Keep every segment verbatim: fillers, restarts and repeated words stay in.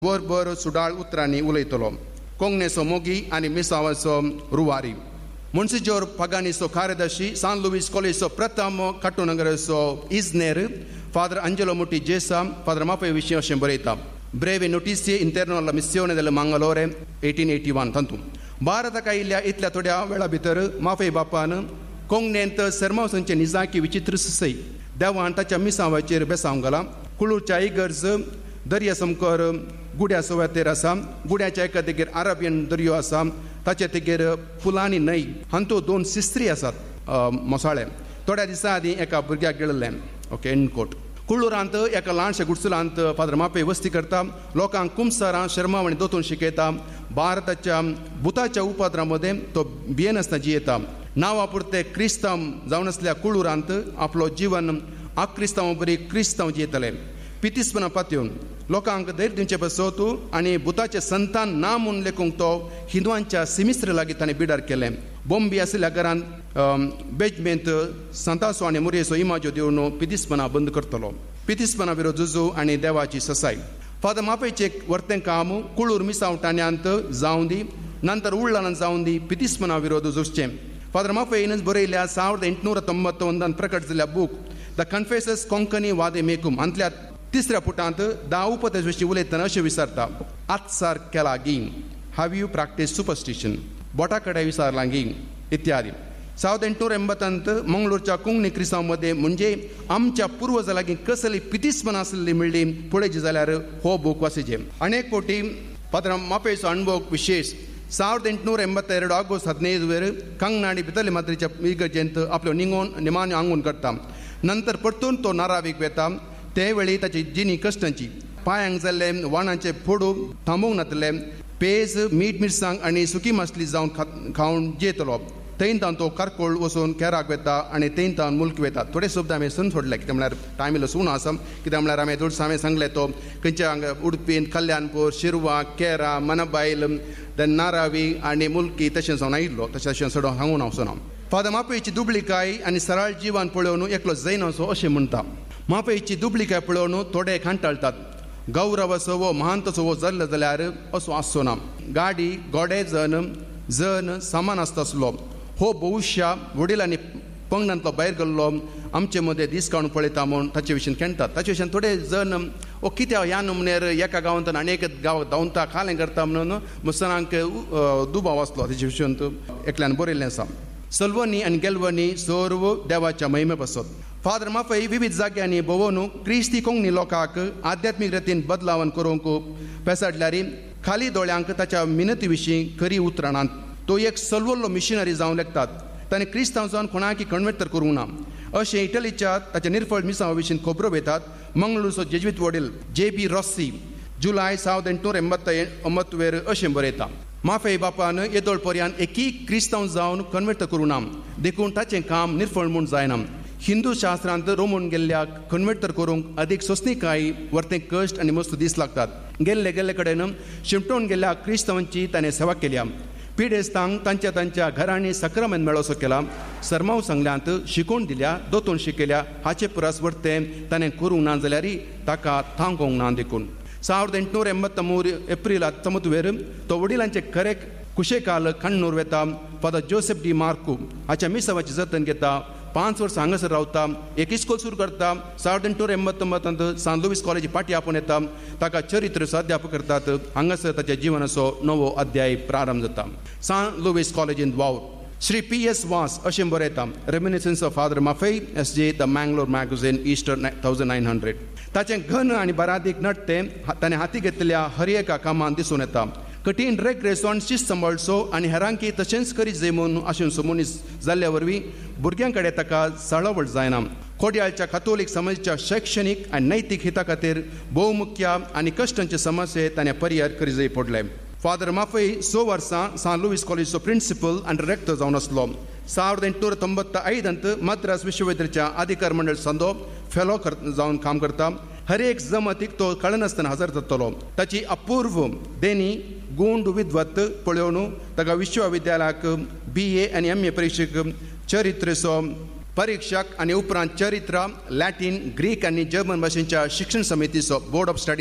वर बर सुडाळ उतरांनी उलयतलो. कोंकणीचो मोगी आनी मिसावाचो रुवारी. मुन्सिजोर पगानीचो कार्यदर्शी सान लुईस कॉलेजचो प्रथम कट्टुनगराचो इजनेर फादर अंजेलो मुटी जेसा फादर माफे विशीं अशें बरयता. ब्रेवे नोटिzie interno alla missione del Mangalore eighteen eighty-one tantu. भारताक आयिल्ल्या इतल्या थोड्या वेळा भितर माफे बापान कोंकणींत सरमावसांचे निजाकी विचित्र सय देवान ताच्या मिसांवाचेर बेसांव घाला. कुळूरच्या इगर्ज दर्या समकोर गुड्या सोव्यातेर आसा. गुड्याच्या एका तेगेर अरेबियन दर्यो आसा. ताचे तेगेर पुलानी न्हंय हांतू दोन सिस्त्री आसात मोसाळे. थोड्या दिसा आदीं एका भुरग्याक गेल्लें. Okay and quote. कुळूरांत एका ल्हानशा गुडसलांत फादर मापे वस्ती करता. लोकांक कुमसारां शर्मावणी दोतून शिकयता. भारताच्या भुताच्या उपाद्रा मदें तो भियेन आसतना जियेता. नांवा पुरते क्रिस्तांव जावन आसल्या कुळूरांत आपलो जीवन अक्रिस्तांव बरी क्रिस्तांव जियेतले. पितिस्पना पातयेवन लोकांक धैर्य दिवचे बसोत आनी भुताचे संतान ना म्हूण लेखूंक तो हिंदुवांच्या सिमिस्त्र लागीं ताणें बिडार केलें. बॉम्बे आशिल्ल्या घरांत बेजमेंत सांतासो आनी मुरयेचो इमाज्यो दिवन पितिस्पना बंद करतलो. पितिस्पना विरोध झुजू आनी देवाची ससाय. फादर मापेचें वर्तें काम कुळूर मिसावटाण्यांत जावं दी नंतर उळ्ळान जावं दी पितिस्पना विरोध झुजचें. फादर माफेनच बरयल्या ಸಾವಿರದ ಎಂಟುನೂರ ತೊಂಬತ್ತೊಂದರಲ್ಲಿ प्रकट जाल्ल्या बूक द कन्फेसस कोंकणी वादे मेकूम हांतल्या तिसऱ्या पुटांत धा उपदेश विशीं उलयतना अशें विचारता. आत्सार केला गी हॅव यू प्रॅक्टीस सुपरस्टिशन बोटा कडेन विचारलां गी इत्यादी. ಸಾವಿರದ ಎಂಟುನೂರ ಎಂಬತ್ತಂत मंगळूरच्या कोंकणी क्रिस्तांव मध्ये म्हणजे आमच्या पूर्वजां लागीं कसली पितिस्पना आसली म्हणली पळयची जाल्यार हो बूक वाचीचे. अनेक फावटी फादर मापेचो अणभव विशेष. ಸಾವಿರದ ಎಂಟುನೂರ ಎಂಬತ್ತೆರಡು ಆಗಸ್ಟ್ ಹದಿನೈದು ವೇರ್ ಕಂಗನಾಡಿ ಬಿತಲೆ मात्रेच्या इगर्जेंत आपलो निंगोन निमान्य आंगून करता. नंतर परतून तो नारावीक वेता. ते वेळी ताची जिणी कश्टांची पांयांक जाल्ले वाणांचे फोडू थांबूंक नातले. पेज मीठ मिरसांग आनी सुकी मासली जावन खावन जेतलो. थंयतान तो कारकोळ वचून केराक वेता आनी थंयतान मुल्क वेता. थोडे शब्द हांवें सन सोडले कित्याक म्हळ्यार टायम इल्लो सुणो आसा. कित्याक म्हळ्यार हांवें थोडें हांवें सांगलें तो खंयच्या उडपीन कल्याणपूर शिरवा केरा मनबायल देन नारावी आनी मुल्की तशें जावन आयिल्लो. तशें सडो सांगून हांव सोना. फादर मापेची दुबळीकाय आनी सरळ जिवन पळोवन एकलो जैन असो अशें म्हणटा. मापेची दुबळीकाय पळोवन थोडे खांटाळटात. गौरव असो वो महांत असो वो जाल्लो जाल्यार असो आसचो ना. गाडी गोडे जन जन सामान आसता आसलो. हो भविश्य वडिलांनी पंगडांतलो भायर गेल्लो आमचे मदें दीस काडून पळयता म्हूण ताचे विशीं खेळटात. ताचे विशीं थोडे जण ओ कित्याक ह्या नमनेर एका गांवांत आनी एक गांवांत धांवता खालें करता म्हणून मुसलांक दुबाव आसलो. ताचे विशीं एकल्यान बरयल्लें आसा. सल्वनी आनी गेल्वनी सर्व देवाच्या महिमे बसत. फादर माफई विविध जाग्यांनी भोंवून क्रिस्ती कोंकणी लोकांक आध्यात्मीक रितीन बदलावन करूंक पेसाडल्यार खाली दोळ्यांक ताच्या मिनती विशीं खरी उतरां. तो एक सल्वल्लो मिशनरी जावन लेखतात. ताणें क्रिस्तांव जावन कोणाकी कन्वर्ट तर करूंक ना अशें इटलीच्या ताच्या निर्फळ मिसांवा विशीं खबरो वेतात. मंगळूरचो जेजुईत वडील जे बी रॉसी जुलय ಸಾವಿರದ ಎಂಟುನೂರ ಎಂಬತ್ತೊಂಬತ್ತು वेर अशें बरयता. माफे बापान येदोळ पर्यान एकी क्रिस्तांव जावन कन्वर्ट करूं ना देखून ताचें काम निर्फळ म्हूण जायना. हिंदू शास्त्रांत रोमून गेल्ल्या कन्वर्ट तर करूंक अदीक सोंसणीकाय वर्तें कश्ट आनी मस्त दीस लागतात. गेल्ले गेल्ले कडेन शिमटोवन गेल्ल्या क्रिस्तांवांची ताणें सेवा केल्या. पिडेस्तांक तांच्या तांच्या घरांनी सक्रामेंत मेळोसो केला. सरमाव सांगल्यांत शिकवण दिल्या दोतोन शिकयल्या. हाचे परस वर्तें ताणें करूंक ना जाल्यार ताका थांबोवंक ना देखून. ಸಾವಿರದ ಎಂಟುನೂರ ಎಂಬತ್ಮೂರು एप्रिल ಹತ್ತೊಂಬತ್ತು वेर तो वडिलांचे खरे कुशेकाल कण्णूर वेता. फादर जोसेफ डी मार्कू हाच्या मिसावाची जतन घेता. पांच वर्सां हांगासर रावता. एक इस्कॉल सुरू करता. ಸಾವಿರದ ಎಂಟುನೂರ ಎಂಬತ್ತೊಂಬತ್ತಂत सान लुईस कॉलेज पाटी आपूण येता. ताका चरित्र अध्यापक करतात. हांगासर ताच्या जिवनाचो नवो अध्याय प्रारंभ जाता. सान लुईस कॉलेज इन वावर श्री पी एस वास अशें बरयता. रेमिनिसन्स ऑफ फादर माफई एस जे the Mangalore magazine Easter thousand nine hundred. ताचें घन आनी बरादीक नडतें ताणें हाती घेतलेल्या हर एका कामांत दिसून येता. कठीण रेक रेसोन शिस्त सांबाळचो आनी हेरांकी तशेंच करीत जय म्हूण आशें मनीस जाल्ल्या वरवीं भुरग्यां कडेन ताका सळवळ जायना. खोडयाळच्या कातोलीक समाजाच्या शैक्षणीक आनी नैतीक हिता खातीर भोवमुख्य आनी कश्टांचे समस्ये ताणें पर्याय करी जय पडले. फादर माफई स वर्सां सान लुईस कॉलेजचो प्रिन्सिपल आनी डिरेक्टर जावन आसलो. ಸಾವಿರದ ಎಂಟುನೂರ ತೊಂಬತ್ತ ಐದಂत मद्रास विश्वविद्यालयाच्या अधिकार मंडळ संदो फेलो जावन काम करता. हर एक जमतीक तो कळनासतना हजर जातलो. ताची अपूर्व देणी गुंड विद्वत पळोवन ताका विश्वविद्यालयाक बी ए आनी एम ए परीक्षेक चरित्रेचो परीक्षक आनी उपरांत चरित्र लॅटीन ग्रीक आनी जर्मन भाशेच्या शिक्षण समितीचो बोर्ड ऑफ स्टडीज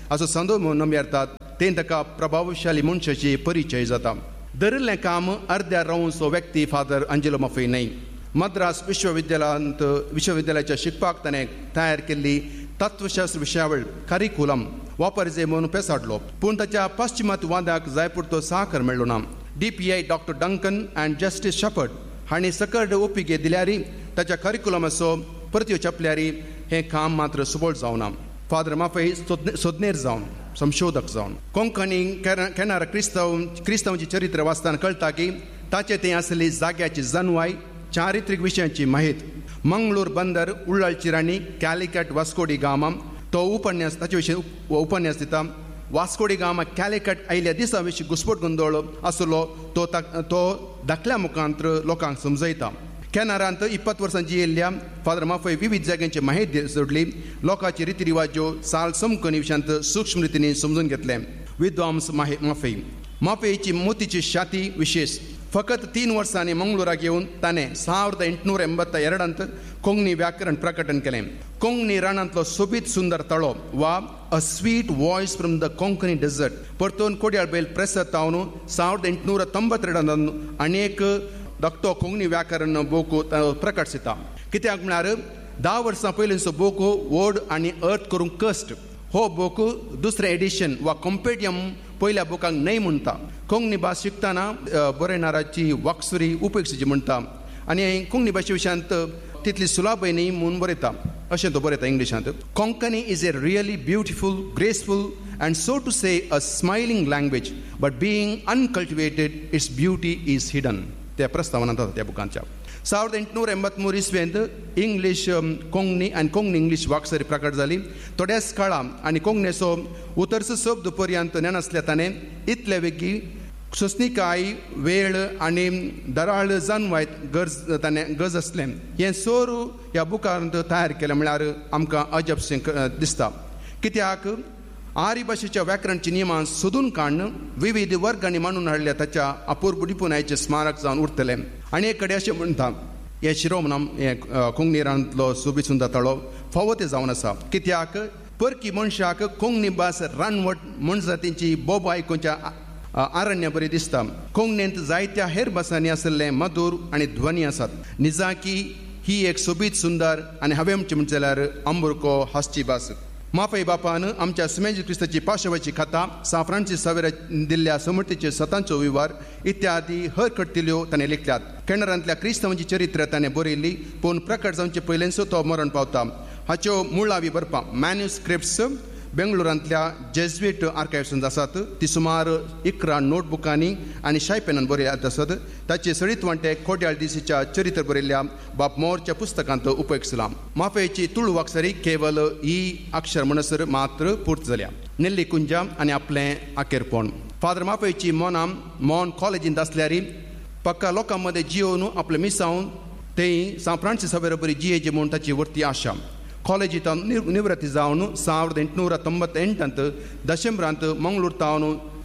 असो संदो म्हणून नम्यारतात ते ताका प्रभावशाली मनशाची परिचय जाता. दरिल्लें काम अर्द्यार रावून सो व्यक्ती फादर अंजेलो माफई न्हय. मद्रास विश्वविद्यालयांत विश्वविद्यालयाच्या शिकपाक ताणें तयार केल्ली तत्वशास्त्र विशयावळ करिकुलम वापरचे म्हणून पेसाडलो. पूण ताच्या पाश्चिमात्य वादाक जाय पुरतो साकर मेळ्ळो ना. डी पी आय डॉक्टर डंकन अँड जस्टिस शपर्ड हांणी सकट ओपिके दिल्यारी ताच्या करिकुलमाचो परत्यो छापल्यारी हें काम मात्र सुबोळ जावना. फादर माफई सोदनेर जावन संशोधक जावन कोंकणी केन्ना क्रिस्तव क्रिस्तवांची चरित्र वाचतना कळटा की ताचे थंय आसली जाग्याची जणवाय चारित्रीक विशयांची माहीत. मंगळूर बंदर उळ्ळाची राणी कॅलिकट वास्कोडी गामा तो उपन्यास ताचे विशीं उपन्यास दिता. वास्कोडी गामा कॅलिकट आयल्या दिसा विशीं घुसपट गोंदळ आसलो तो तो धाकल्या मुखांतर लोकांक समजयता. कॅनरांत इप्पत वर्सां जियेल्ल्या फादर माफई विविध जाग्यांची माहिती सोडली. लोकांची रितीरिवाज्यो साल समकनी विशयांत सूक्ष्म रितींनी समजून घेतले. विद्वांस माफई माफईची मोतीची शाती विशेष फकत तीन वर्सांनी मंगळूराक येवन ताणें ಸಾವಿರದ ಎಂಟುನೂರ ಎಂಬತ್ತೆರಡಂत कोंकणी व्याकरण प्रकटन केलें. कोंकणी रानांतलो सोबीत सुंदर तळो वा a sweet voice from the Konkani dessert परतून कोड्याळ बैल प्रेसांत तावन ಸಾವಿರದ ಎಂಟುನೂರ ತೊಂಬತ್ತೆರಡಂत आनीक धाकटो कोंकणी व्याकरण बोक प्रकट जाता. कित्याक म्हळ्यार धा वर्सां पयलींचो बोक वोड आनी अर्थ करूंक कश्ट हो बोक दुसरें एडिशन वा कॉम्पेडियम पयल्या बोकाक न्हय म्हणटा. कोंकणी भास शिकतना बरयणाराची वाक्सुरी उपेक्षिची म्हणटा आनी कोंकणी भाशे विशयांत तितली सुलाभय न्ही म्हणून बरयता अशें तो बरयता इंग्लिशांत. Konkani is a really beautiful graceful and so to say a smiling language but being uncultivated it's beauty is hidden. त्या प्रस्तावना त्या बुकांच्या ಸಾವಿರದ ಎಂಟುನೂರ ಎಂಬತ್ಮೂರು इस्वेंत इंग्लीश कोंकणी आनी कोंकणी इंग्लीश वाक्सरी प्रकट जाली. थोड्याच काळा आनी कोंकणीचो उतरचो शब्द पर्यंत नेनासल्या ताणें इतले वेगी सोंसणीकाय वेळ आनी दराळ जानवायत गरज ताणें गरज आसलें. हें सोर ह्या बुकांत तयार केलें म्हळ्यार आमकां अजबशें दिसता. कित्याक आर्य भाशेच्या व्याकरणची नियमां सोदून काडून विविध वर्गांनी मांडून हाडल्या ताच्या अपूर्व निपुणायेचें स्मारक जावन उरतलें. आनी एक कडेन अशें म्हणटा हे शिरोमनाम हे कोंकणी रानांतलो सोबीत सुंदर तळो फावो ते जावन आसा. कित्याक परकी मनशाक कोंकणी भास रानवट मनजातींची बोब आयकुच्या आरण्य बरी दिसता. कोंकणींत जायत्या हेर भासांनी आसले मधूर आनी ध्वनी आसात. निजाकी ही एक सोबीत सुंदर आनी हांवें म्हणचें म्हणचे जाल्यार अमृको हास्ची भास. माफई बापान आमच्या सुमेज क्रिस्ताची पाशवाची कथा सा फ्रांसीस सावेरा दिल्ल्या समर्थीचे सतांचो विवार इत्यादी हर कट्टिल्यो ताणें लिखल्यात. कॅनरांतल्या क्रिस्तांवांची चरित्र ताणें बरयल्ली पूण प्रकट जावचे पयलेंचो तो मरण पावता. हाच्यो मुळावी बरपां मॅन्युस्क्रिप्ट्स बेंगळुरांतल्या जेझुईट आर्कायव्सांत आसात. ती सुमार इकरा नोटबुकांनी आनी शायपेनान बरयल्यात आसात. ताचे सडीतवंटे कोड्याळ दिसीच्या चरित्र बरयल्ल्या बाब मोरच्या पुस्तकांत उपेग जाला. माफयेची तुळू वाक्सरी केवल ही अक्षर म्हणसर मात्र पूर्त जाल्या. नेल्ली कुंजा आनी आपलें आखेरपण. फादर माफयेची मोनां मोन कॉलेजींत आसल्यारी पक्का लोकां मदें जियोवन आपलें मिसावन थंय सा फ्रांसीस सावेरा बरी जियेची म्हूण ताची वर्ती आशा. कॉलेजींत निवृत्ती जावन ಸಾವಿರದ ಎಂಟುನೂರ ತೊಂಬತ್ತೆಂಟಂत दशेंबरांत मंगळूर तावन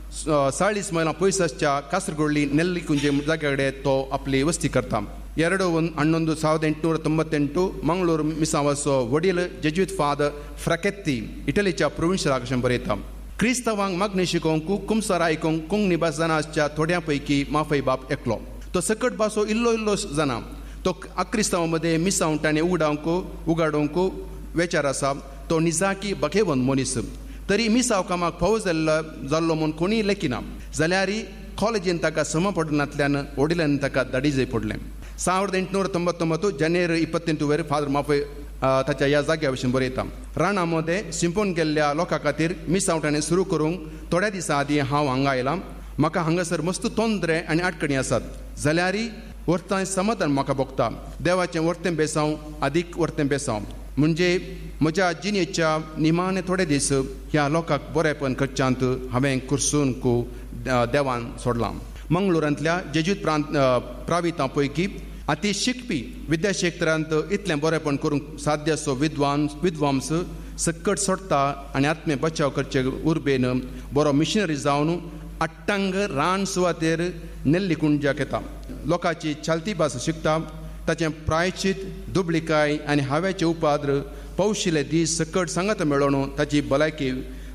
चाळीस मैलां पयस आसच्या कासरगोडली नेल्ली कुंजे जाग्या कडेन तो आपली वस्ती करता. ಎರಡು ಹನ್ನೊಂದು ಸಾವಿರದ ಎಂಟುನೂರ ತೊಂಬತ್ತೆಂಟು ಮಂಗಳೂರು ಮಿಸಾವಸೋ वडील जेजुईत फादर फ्राकेत्ती इटलीच्या प्रोविन्शियल आकाशान बरयता. क्रिस्तांवांक मागणी शिकोवंक कुमसार आयकोंक कोंकणी भास जाणा आसच्या थोड्यां पैकी माफई बाप एकलो. तो सकट भासो इल्लो इल्लो जाणा. तो अक्रिस्तांवां मदें मिसावंटांनी उगडावंक उगाडोवंक वेचार आसा. तो निजाकी बखेवन मनीस. तरी मिसाव कामाक फावो जाल्लो जाल्लो म्हूण कोणीय लेखिना जाल्यारय कॉलेजीन ताका सम पडनातल्यान वडिलांनी ताका धाडीजय पडलें. ಸಾವಿರದ ಎಂಟುನೂರ ತೊಂಬತ್ತೊಂಬತ್ತು जानेर इಪ್ಪತ್ತೆಂಟು वेर फादर माफय ताच्या ह्या जाग्या विशीं बरयता. राणा मदें शिंपून गेल्ल्या लोकां खातीर मिसावटांनी सुरू करूंक थोड्या दिसां आदीं हांव हांगा आयलां. म्हाका हांगासर मस्त तोंदरे आनी आडकणी आसात जाल्यारय वर्तां समाधान म्हाका भोगता. देवाचें वर्तें बेसांव अदीक वर्तें बेसांव म्हणजे म्हज्या जिणेच्या निमाणे थोडे दीस ह्या लोकांक बरेपण करच्यांत हांवें कुर्सूनक देवान सोडलां. मंगळुरांतल्या जेजुईत प्रांत प्रावितां पैकी अति शिकपी विद्याक्षेत्रांत इतलें बरेपण करूंक साध्य असो विद्वांस विद्वांस सकट सोडता आनी आत्मे बचाव करचे उर्बेन बरो मिशनरी जावन अट्टांग रान सुवातेर नेल्ली कुंजाक येता. लोकांची चालती भास शिकता. ताचें प्रायश्चित दुबळिकाय आनी हांवेचे उपाद्र पौशिले दीस सकट सांगात मेळोवन ताची भलायकी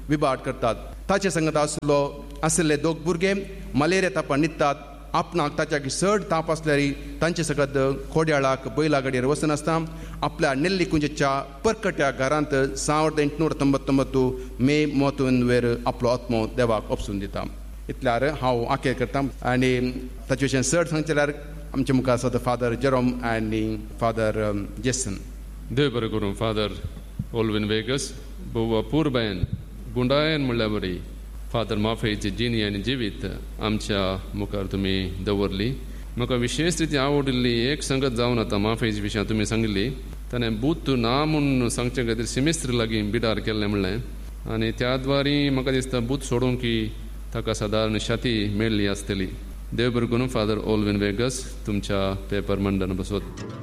विबाट करतात. ताचे संगत आसलो आशिल्ले दोग भुरगे मलेरिया तापान न्हिदतात. आपणाक ताच्या चड ताप आसल्यारी तांचे सकत खोड्याळाक बैला गाडयेर वचनासता आपल्या नेल्ली कुंजेच्या परकट्या घरांत ಸಾವಿರದ ಎಂಟುನೂರ ತೊಂಬತ್ತೊಂಬತ್ತು मे ಮೂವತ್ತೊಂದರ आपलो आत्मो देवाक ओपसून दिता. इतल्यार हांव आखेर करता आनी ताचे विशयी चड सांगचे जाल्यार आमच्या मुखार आसा फादर जेरोम आनी फादर जेसन. देव बरें करूं. फादर ओल्विन वेगस बुवा पुरबायन गुंडायन म्हणल्यार बरी फादर माफेची जिणी आनी जिवीत आमच्या मुखार तुमी दवरली. म्हाका विशेष रिती आवडिल्ली एक संगत जावन आतां माफेच्या विशयां तुमी सांगिल्ली. ताणें बूत ना म्हूण सांगचे खातीर सिमिस्त्र लागीं बिडार केल्लें म्हणलें आनी त्या द्वारी म्हाका दिसता बूत सोडूंक की ताका सादारण शाती मेळ्ळी आसतली. देव बरें करूं. फादर ओल्विन वेगस तुमच्या पेपर मंडन बसत.